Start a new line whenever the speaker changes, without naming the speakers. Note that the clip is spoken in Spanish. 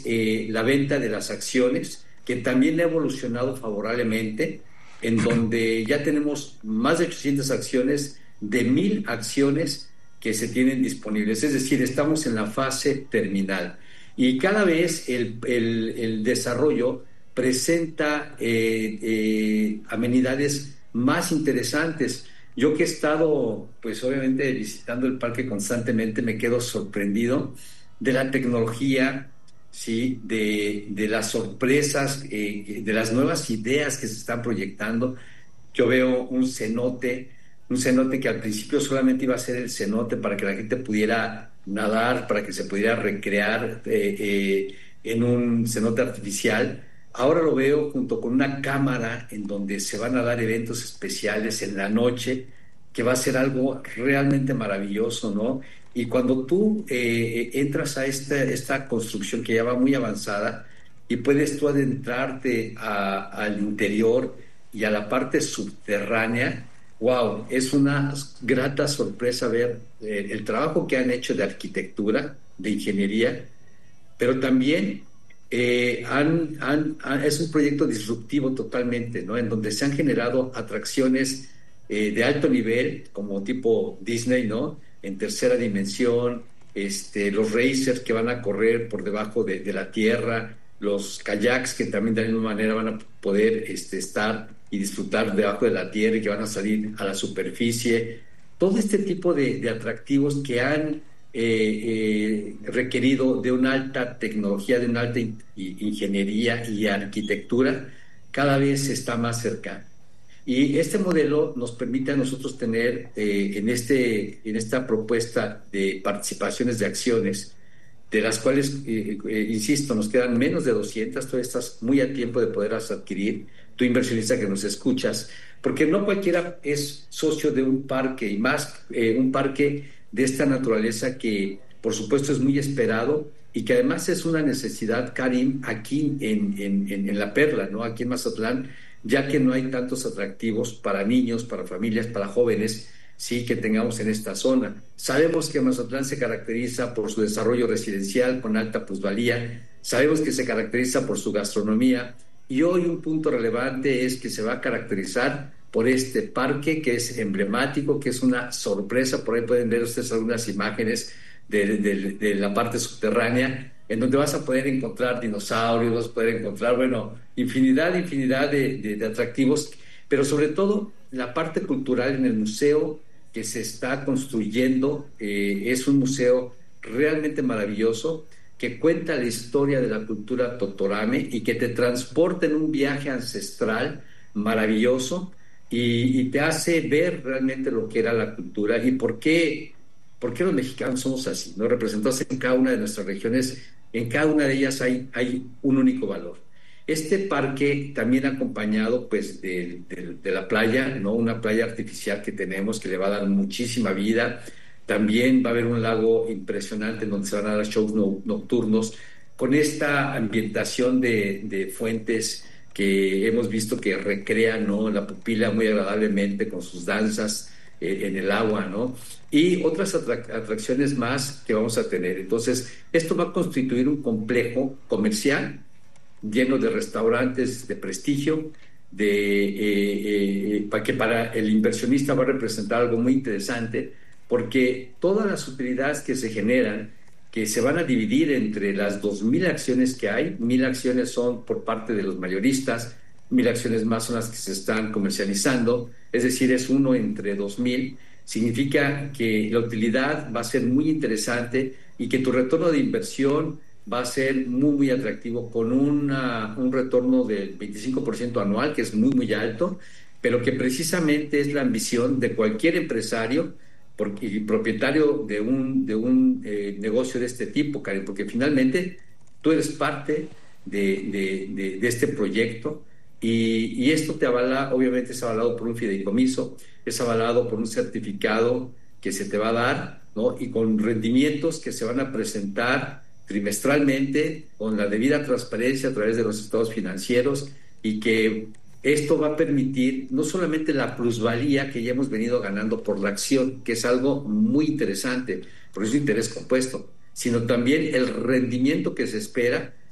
la venta de las acciones, que también ha evolucionado favorablemente, en donde ya tenemos más de 800 acciones de 1,000 acciones que se tienen disponibles. Es decir, estamos en la fase terminal. Y cada vez el desarrollo presenta amenidades más interesantes. Yo que he estado, pues obviamente, visitando el parque constantemente, me quedo sorprendido de la tecnología, ¿sí? De las sorpresas, de las nuevas ideas que se están proyectando. Yo veo un cenote que al principio solamente iba a ser el cenote para que la gente pudiera nadar, para que se pudiera recrear en un cenote artificial. Ahora lo veo junto con una cámara en donde se van a dar eventos especiales en la noche, que va a ser algo realmente maravilloso, ¿no? Y cuando tú entras a esta construcción que ya va muy avanzada y puedes tú adentrarte al interior y a la parte subterránea, wow, es una grata sorpresa ver el trabajo que han hecho de arquitectura, de ingeniería, pero también es un proyecto disruptivo totalmente, ¿no? En donde se han generado atracciones de alto nivel, como tipo Disney, ¿no? En tercera dimensión, los racers que van a correr por debajo de la tierra, los kayaks que también de la misma manera van a poder estar y disfrutar debajo de la tierra y que van a salir a la superficie. Todo este tipo de atractivos que han requerido de una alta tecnología, de una alta ingeniería y arquitectura, cada vez está más cercano. Y este modelo nos permite a nosotros tener en esta propuesta de participaciones de acciones, de las cuales, insisto, nos quedan menos de 200, tú estás muy a tiempo de poderlas adquirir, tú inversionista que nos escuchas, porque no cualquiera es socio de un parque, y más un parque de esta naturaleza que, por supuesto, es muy esperado y que además es una necesidad, Karim, aquí en La Perla, ¿no? Aquí en Mazatlán, ya que no hay tantos atractivos para niños, para familias, para jóvenes, sí, que tengamos en esta zona. Sabemos que Mazatlán se caracteriza por su desarrollo residencial con alta plusvalía, sabemos que se caracteriza por su gastronomía, y hoy un punto relevante es que se va a caracterizar por este parque que es emblemático, que es una sorpresa. Por ahí pueden ver ustedes algunas imágenes de la parte subterránea, en donde vas a poder encontrar dinosaurios, vas a poder encontrar, bueno, infinidad de atractivos, pero sobre todo la parte cultural en el museo que se está construyendo. Es un museo realmente maravilloso que cuenta la historia de la cultura totorame y que te transporta en un viaje ancestral maravilloso y te hace ver realmente lo que era la cultura y por qué los mexicanos somos así, ¿no? Representados en cada una de nuestras regiones, en cada una de ellas hay un único valor. Este parque también acompañado pues de la playa, ¿no? Una playa artificial que tenemos que le va a dar muchísima vida. También va a haber un lago impresionante en donde se van a dar shows nocturnos con esta ambientación de fuentes que hemos visto que recrean, ¿no? La pupila muy agradablemente con sus danzas en el agua, ¿no? Y otras atracciones más que vamos a tener. Entonces, esto va a constituir un complejo comercial lleno de restaurantes de prestigio, que para el inversionista va a representar algo muy interesante, porque todas las utilidades que se generan, que se van a dividir entre las 2,000 acciones que hay, 1,000 acciones son por parte de los mayoristas, 1,000 acciones más son las que se están comercializando, es decir, es uno entre 2,000, significa que la utilidad va a ser muy interesante y que tu retorno de inversión va a ser muy atractivo, con un retorno del 25% anual, que es muy alto, pero que precisamente es la ambición de cualquier empresario y propietario de un negocio de este tipo, Karen, porque finalmente tú eres parte de este proyecto y esto te avala. Obviamente es avalado por un fideicomiso, es avalado por un certificado que se te va a dar, ¿no? Y con rendimientos que se van a presentar trimestralmente con la debida transparencia a través de los estados financieros, y que esto va a permitir no solamente la plusvalía que ya hemos venido ganando por la acción, que es algo muy interesante, por eso interés compuesto, sino también el rendimiento que se espera